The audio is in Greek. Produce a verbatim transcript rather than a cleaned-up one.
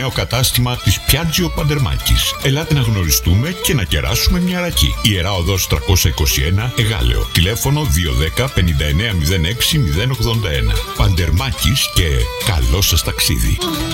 νέο κατάστημα της Πιάτζιο Παντερμάκης. Ελάτε να γνωριστούμε και να κεράσουμε μια ρακή. Ιερά Οδός τριακόσια είκοσι ένα, Εγάλεο. Τηλέφωνο δύο ένα μηδέν πενήντα εννέα μηδέν έξι μηδέν ογδόντα ένα. Παντερμάκης και καλό σας ταξίδι.